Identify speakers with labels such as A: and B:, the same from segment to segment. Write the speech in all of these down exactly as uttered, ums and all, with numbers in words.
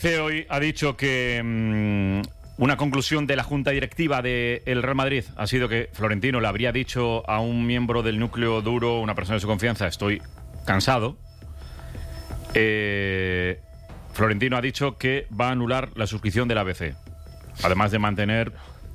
A: Hoy ha dicho que mmm, una conclusión de la junta directiva del Real Madrid ha sido que Florentino le habría dicho a un miembro del núcleo duro, una persona de su confianza, estoy cansado. Eh, Florentino ha dicho que va a anular la suscripción del A B C, además de mantener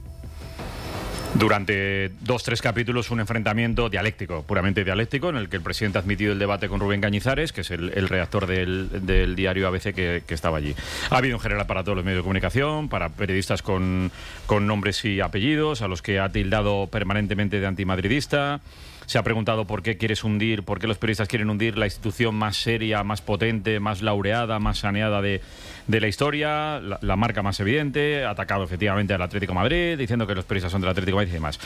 A: durante dos, tres capítulos un enfrentamiento dialéctico, puramente dialéctico, en el que el presidente ha admitido el debate con Rubén Cañizares, que es el, el redactor del, del diario A B C que, que estaba allí. Ha habido en general para todos los medios de comunicación, para periodistas con, con nombres y apellidos, a los que ha tildado permanentemente de antimadridista. Se ha preguntado por qué quieres hundir, por qué los periodistas quieren hundir la institución más seria, más potente, más laureada, más saneada de, de la historia, la, la marca más evidente. Ha atacado efectivamente al Atlético de Madrid, diciendo que los periodistas son del Atlético de Madrid y demás.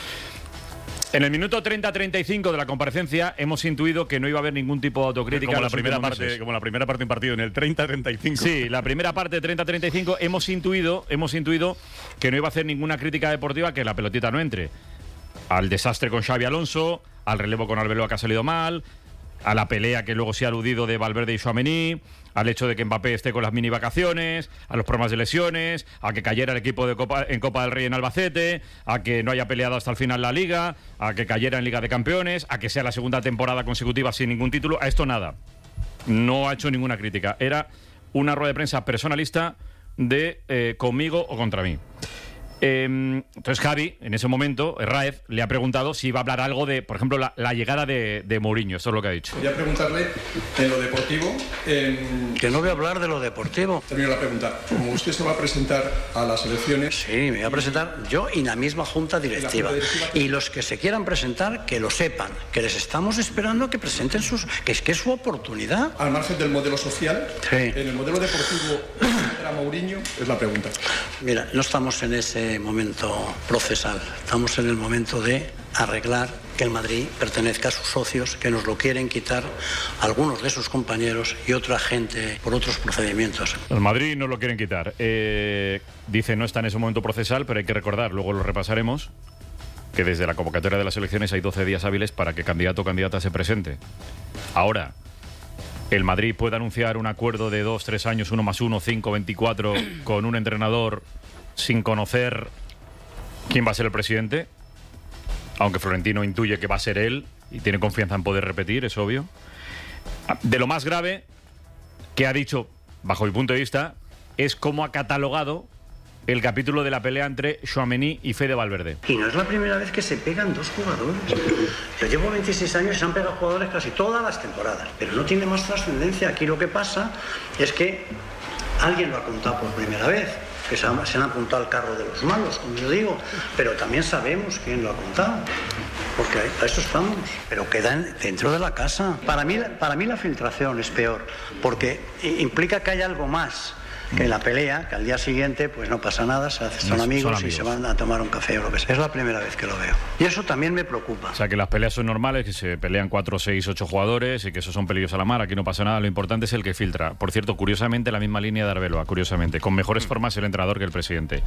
A: En el minuto treinta treinta y cinco de la comparecencia hemos intuido que no iba a haber ningún tipo de autocrítica.
B: Como la primera parte, como la primera parte de un partido, en el treinta treinta y cinco.
A: Sí, la primera parte de treinta treinta y cinco hemos intuido, hemos intuido que no iba a hacer ninguna crítica deportiva, que la pelotita no entre. Al desastre con Xabi Alonso, al relevo con Arbeloa que ha salido mal, a la pelea que luego se ha aludido de Valverde y Tchouaméni, al hecho de que Mbappé esté con las mini vacaciones, a los problemas de lesiones, a que cayera el equipo de Copa, en Copa del Rey en Albacete, a que no haya peleado hasta el final la Liga, a que cayera en Liga de Campeones, a que sea la segunda temporada consecutiva sin ningún título. A esto nada. No ha hecho ninguna crítica. Era una rueda de prensa personalista de eh, conmigo o contra mí. Eh, entonces Javi, en ese momento, Raez le ha preguntado si iba a hablar algo de, por ejemplo, la, la llegada de, de Mourinho. Eso es lo que ha dicho.
C: Quería preguntarle en lo deportivo. En...
D: Que no voy a hablar de lo deportivo.
C: Termino la pregunta. Como usted se va a presentar a las elecciones...
D: Sí, me voy a presentar yo y la misma junta directiva. ¿La junta directiva? Y los que se quieran presentar, que lo sepan, que les estamos esperando que presenten sus... que es que es su oportunidad.
C: Al margen del modelo social,
D: sí.
C: En el modelo deportivo, ¿era Mourinho? Es la pregunta.
D: Mira, no estamos en ese momento procesal, estamos en el momento de arreglar que el Madrid pertenezca a sus socios, que nos lo quieren quitar algunos de sus compañeros y otra gente por otros procedimientos.
A: El Madrid no lo quieren quitar. Eh, dice no está en ese momento procesal, pero hay que recordar, luego lo repasaremos, que desde la convocatoria de las elecciones hay doce días hábiles para que candidato o candidata se presente. Ahora, el Madrid puede anunciar un acuerdo de dos, tres años, uno más uno, cinco, veinticuatro, con un entrenador sin conocer quién va a ser el presidente, aunque Florentino intuye que va a ser él y tiene confianza en poder repetir, es obvio. De lo más grave que ha dicho, bajo mi punto de vista, es cómo ha catalogado el capítulo de la pelea entre Tchouaméni y Fede Valverde.
D: Y no es la primera vez que se pegan dos jugadores. Yo llevo veintiséis años y se han pegado jugadores casi todas las temporadas, pero no tiene más trascendencia. Aquí lo que pasa es que alguien lo ha contado por primera vez, que se han, se han apuntado al carro de los malos, como yo digo, pero también sabemos quién lo ha contado, porque a eso estamos, pero queda en, dentro de la casa. Para mí, para mí la filtración es peor, porque implica que hay algo más que la pelea, que al día siguiente pues no pasa nada, se hacen, son, amigos, son amigos y se van a tomar un café o lo que sea. Es la primera vez que lo veo. Y eso también me preocupa.
A: O sea, que las peleas son normales, que se pelean cuatro, seis, ocho jugadores y que esos son pelillos a la mar, aquí no pasa nada, lo importante es el que filtra. Por cierto, curiosamente, la misma línea de Arbeloa, curiosamente, con mejores formas el entrenador que el presidente.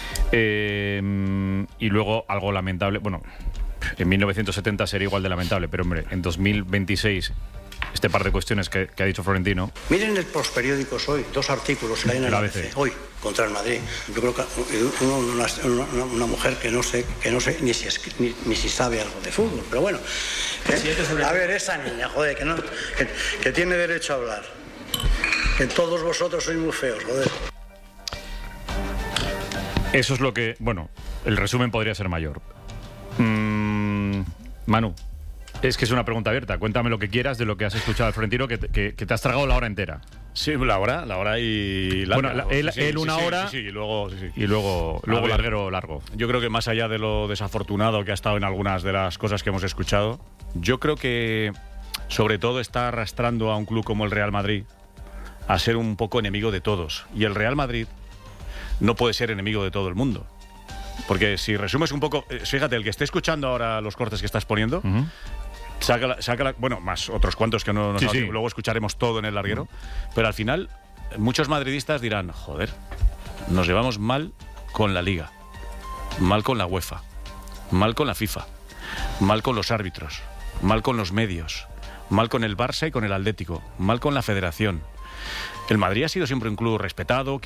A: Eh, y luego algo lamentable, bueno, en mil novecientos setenta sería igual de lamentable, pero hombre, en dos mil veintiséis... este par de cuestiones que, que ha dicho Florentino.
D: Miren los periódicos hoy, dos artículos que hay en el A B C hoy contra el Madrid. Yo creo que una, una, una mujer que no sé, que no sé ni si, es, ni, ni si sabe algo de fútbol, pero bueno. ¿eh? A ver, esa niña, joder, que, no, que, que tiene derecho a hablar. Que todos vosotros sois muy feos, joder.
A: Eso es lo que, bueno, el resumen podría ser mayor. Mm, Manu. Es que es una pregunta abierta. Cuéntame lo que quieras de lo que has escuchado al Florentino, que, que, que te has tragado la hora entera.
B: Sí, la hora, la hora y...
A: Larga, bueno, la, él,
B: sí,
A: él una
B: sí,
A: hora
B: sí, sí, sí, y luego, sí, sí.
A: y luego, luego ver, larguero largo.
B: Yo creo que más allá de lo desafortunado que ha estado en algunas de las cosas que hemos escuchado, yo creo que sobre todo está arrastrando a un club como el Real Madrid a ser un poco enemigo de todos. Y el Real Madrid no puede ser enemigo de todo el mundo. Porque si resumes un poco... Fíjate, el que esté escuchando ahora los cortes que estás poniendo... Uh-huh. Sácala, sácala, bueno, más otros cuantos que no nos sí, sí. Luego escucharemos todo en el larguero. Mm. Pero al final, muchos madridistas dirán, joder, nos llevamos mal con la Liga, mal con la UEFA, mal con la FIFA, mal con los árbitros, mal con los medios, mal con el Barça y con el Atlético, mal con la Federación. El Madrid ha sido siempre un club respetado,